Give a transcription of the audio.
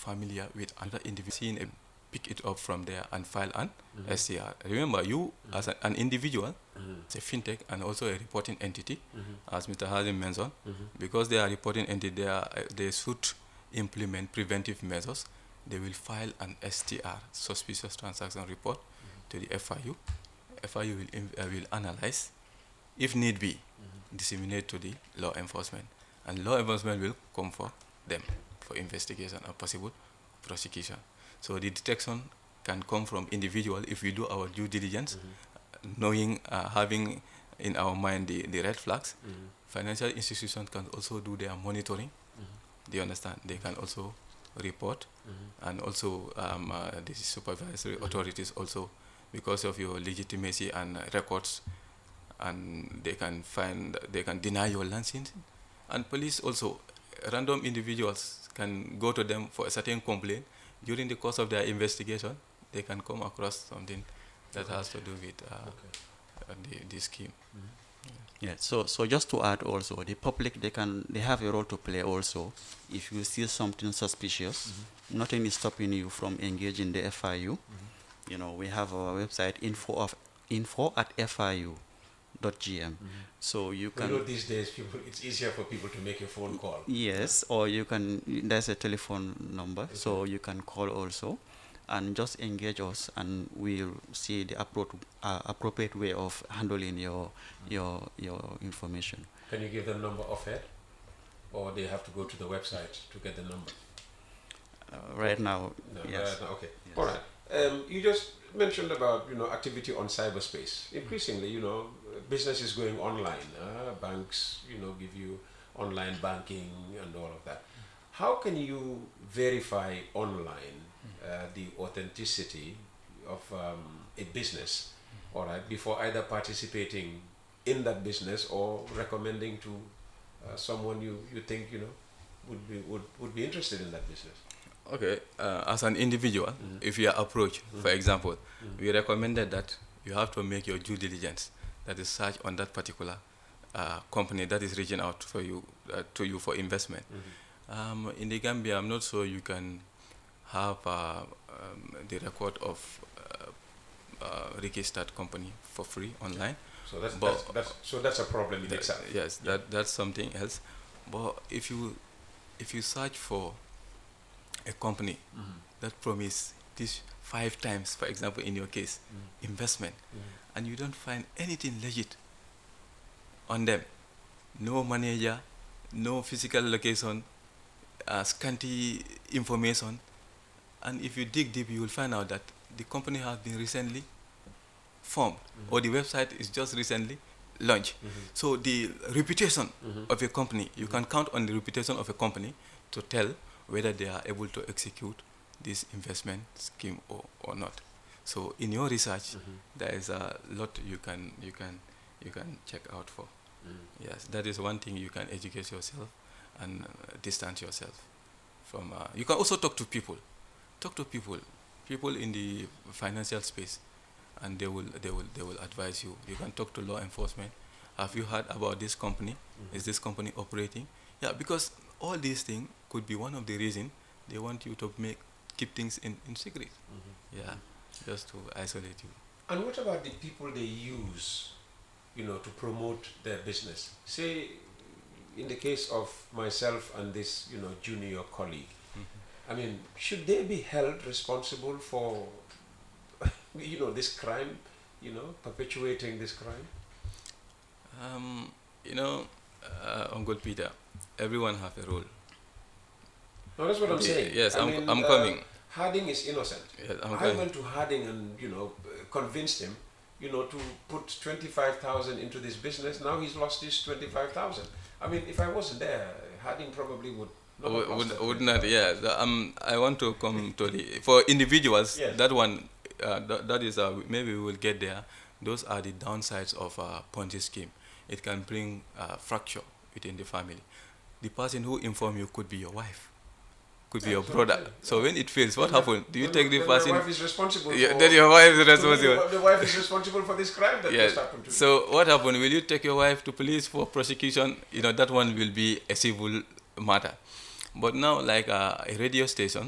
familiar with another individual, seeing a, pick it up from there and file an STR. Remember, you as an individual, it's a fintech and also a reporting entity, as Mr. Hazim mentioned, because they are reporting entity, they should implement preventive measures. They will file an STR, suspicious transaction report, to the FIU. FIU will analyze, if need be, disseminate to the law enforcement, and law enforcement will come for them for investigation or possible prosecution. So the detection can come from individual if we do our due diligence, knowing, having in our mind the red flags. Financial institutions can also do their monitoring. Do you understand? They can also report, and also the supervisory authorities also, because of your legitimacy and records, and they can deny your license. And police also, random individuals can go to them for a certain complaint. During the course of their investigation, they can come across something that has to do with the scheme. Yeah. So just to add also, the public, they have a role to play also. If you see something suspicious, nothing is stopping you from engaging the FIU. You know, we have our website info@fiu.gm. So you can. You know, these days it's easier for people to make a phone call. Yes, or you can. There's a telephone number, so you can call also, and just engage us, and we'll see the appropriate way of handling your information. Can you give the number offhand, or they have to go to the website to get the number? Right now, No, yes. right now, okay. Yes. All right. You just mentioned about activity on cyberspace. Increasingly, business is going online. Banks, give you online banking and all of that. How can you verify online the authenticity of a business, all right, before either participating in that business or recommending to someone you think would be interested in that business? Okay, as an individual, if you are approached, for example, we recommended that you have to make your due diligence, that is search on that particular company that is reaching out for you to you for investment. In the Gambia, I'm not sure you can have the record of registered company for free online. So that's a problem in itself. Yes, that's something else. But if you search for a company that promise this 5 times, for example, in your case, investment, and you don't find anything legit on them, no manager, no physical location, scanty information, and if you dig deep, you will find out that the company has been recently formed, or the website is just recently launched. So the reputation of a company, you can count on the reputation of a company to tell whether they are able to execute this investment scheme or not. So in your research, there is a lot you can check out for. Yes, that is one thing you can educate yourself and distance yourself from. You can also talk to people. Talk to people in the financial space, and they will advise you. You can talk to law enforcement. Have you heard about this company? Is this company operating? Yeah, because all these things could be one of the reasons they want you to keep things in secret. Yeah, just to isolate you. And what about the people they use, to promote their business? Say, in the case of myself and this, junior colleague, I mean, should they be held responsible for, this crime, perpetuating this crime? Uncle Peter, everyone have a role. No, that's what I'm saying. Yes, I'm coming. Harding is innocent. Yes, I went to Harding and, convinced him, to put 25,000 into this business. Now he's lost his 25,000. I mean, if I wasn't there, Harding probably would not. Yeah. I want to come to for individuals. Yes. That one, that is maybe we will get there. Those are the downsides of a Ponzi scheme. It can bring fracture within the family. The person who informed you could be your wife, could be your brother. So when it fails, what happens? Do you take the person? My wife is responsible. Then your wife is responsible. The wife is responsible for this crime that just happened to you. So what happened? Will you take your wife to police for prosecution? That one will be a civil matter. But now, like a radio station,